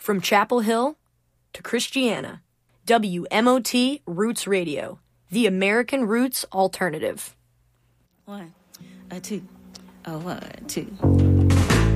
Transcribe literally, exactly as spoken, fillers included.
From Chapel Hill to Christiana, W M O T Roots Radio, the American Roots Alternative. One, a two, a one, two.